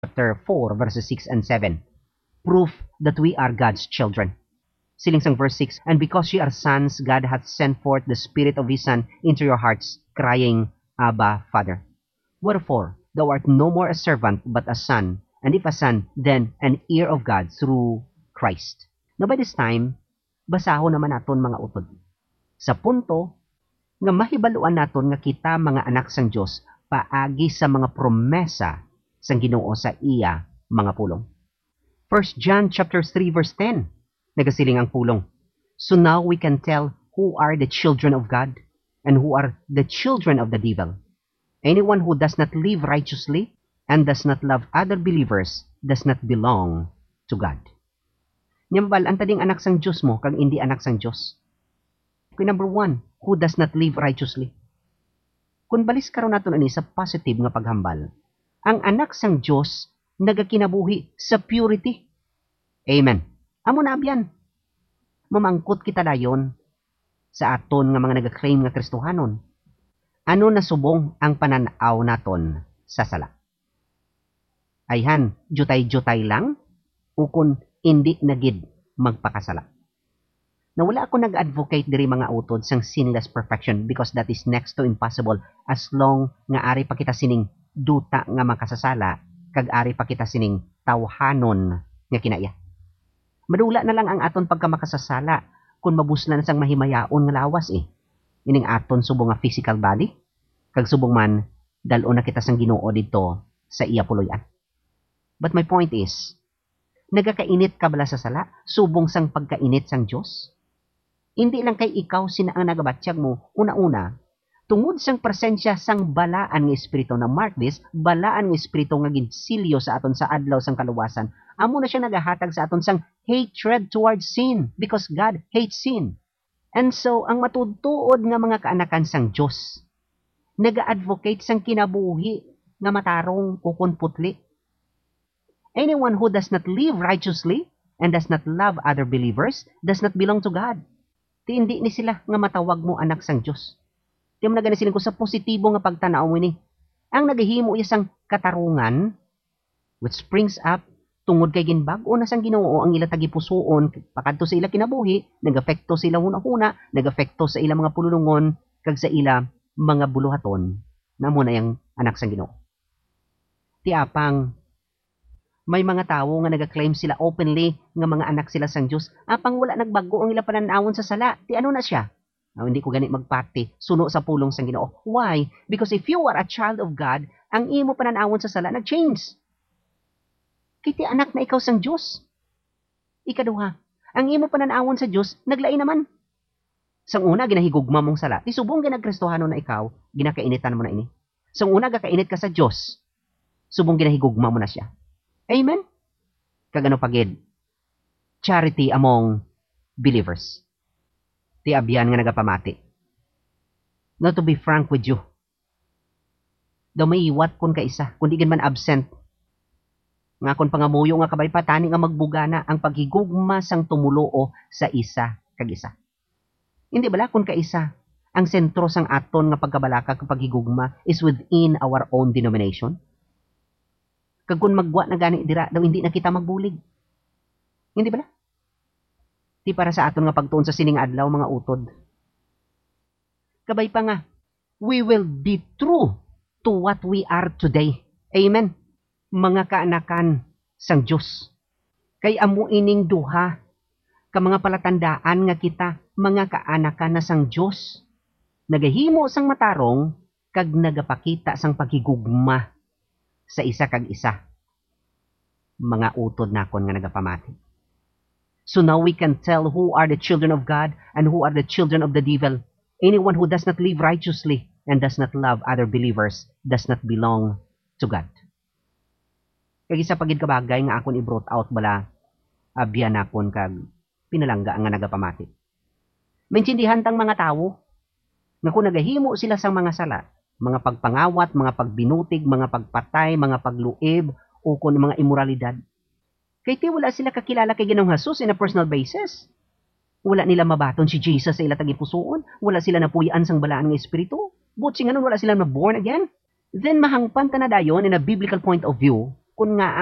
chapter 4, verses 6 and 7. Proof that we are God's children. Siling sang verse 6, and because ye are sons, God hath sent forth the Spirit of His Son into your hearts, crying, Abba, Father. Wherefore, thou art no more a servant, but a son, and if a son, then an heir of God through Christ. Now by this time, basahon naman naton mga utod. Sa punto, nga mahibaluan naton nga kita mga anak sang Dios paagi sa mga promesa sang Ginoo sa iya mga pulong. 1 John chapter 3 verse 10. Nagasiling ang pulong. So now we can tell who are the children of God and who are the children of the devil. Anyone who does not live righteously and does not love other believers does not belong to God. Nyambal, ang tading anak sang Diyos mo, kang hindi anak sang Diyos. Okay, number 1, who does not live righteously. Kung balis karon naton ani sa positive nga paghambal, ang anak sang Diyos nagakinabuhi sa purity. Amen. Amo na abyan. Mamangkot kita dayon sa aton nga mga nagaklaim nga Kristohanon. Ano nasubong ang pananaw naton sa sala? Ayhan, jutay-jutay lang o kung hindi nagid magpakasala. Na wala ako nag-advocate diri mga utod sang sinless perfection because that is next to impossible as long nga ari pa kita sining duta nga makasasala kag ari pa kita sining tawhanon nga kinaya. Madula na lang ang aton pagkamakasasala kung mabuslan sang mahimayaon nga lawas Ining aton subong nga physical body kag subong man dal-o na kita sang Ginoo didto sa iya puloy-an. But my point is, nagakainit ka bala sa sala subong sang pagkainit sang Dios? Hindi lang kay ikaw sina ang nagabatsyag mo una-una tungod sang presensya sang balaan nga espiritu na mark this, balaan nga espiritu nga ginsilyo sa aton sa adlaw sang kaluwasan. Amo na siya nagahatag sa aton sang hatred towards sin because God hates sin. And so, ang matudtuod nga mga kaanakan sang Diyos, naga-advocate sang kinabuhi nga matarong kukon putli. Anyone who does not live righteously and does not love other believers does not belong to God. Ti hindi ni sila nga matawag mo anak sang Diyos. Ti mo nagani siling ko sa positibo nga pagtanaw mo ni. Ang nagahimo isang katarungan which springs up tungod kay ginbag-o na sang Ginoo ang ila tagipusoon pakadto sa ila kinabuhi, nagapekto sa ila hunahuna, nagapekto sa ila mga pululungon kag sa ila mga buluhaton namo na yang anak sang Ginoo. Ti apang may mga tawo nga nagaklaim sila openly nga mga anak sila sang Dios, apang wala nagbago ang ila pananawon sa sala. Ti ano na siya? Hindi ko gani magpati suno sa pulong sang Ginoo. Why? Because if you are a child of God, ang imo pananawon sa sala nag-change. Kiti anak na ikaw sang Diyos. Ikaduha, ang imo pananawon sa Diyos, naglain naman. Sang una, ginahigugma mong sala. Ti subong ginagkristohano na ikaw, ginakainitan mo na ini. Sang una, gakainit ka sa Diyos. Subong ginahigugma mo na siya. Amen? Kagano pagid? Charity among believers. Ti abyan nga nagapamati. Now to be frank with you, daw may iwat kun ka isa, kundi gan man absent. Nga kon pangamuyo nga kabay patani nga magbugana ang paghigugma sang tumuloo sa isa kag isa. Hindi bala kun ka isa, ang sentro sang aton nga pagkabalaka kag paghigugma is within our own denomination. Kag kun magwa na gani dira daw hindi na kita magbulig. Hindi bala? Di para sa aton nga pagtuon sa sining adlaw mga utod. Kabay pa nga, we will be true to what we are today. Amen. Mga kaanakan sang Diyos. Kay amo ining duha ka mga palatandaan nga kita mga kaanakan na sang Diyos. Nagahimo sang matarong kag nagapakita sang paghigugma sa isa kag isa. Mga utod nakon nga nagapamati. So now we can tell who are the children of God and who are the children of the devil. Anyone who does not live righteously and does not love other believers does not belong to God. Kag isa pagid kabagay nga akon i-brought out bala abyan akon kag pinalangga nga nagapamati. Maintindihan tang mga tawo nga kung nagahimo sila sang mga sala, mga pagpangawat, mga pagbinutig, mga pagpatay, mga pagluib o kung mga immoralidad. Kay ti wala sila kakilala kay Ginoong Hesus in a personal basis. Wala nila mabaton si Jesus sa ila tagipusoon, wala sila napuyan sang balaan nga espiritu. But singanon wala sila na born again. Then mahangpan ta na dayon in a biblical point of view kun nga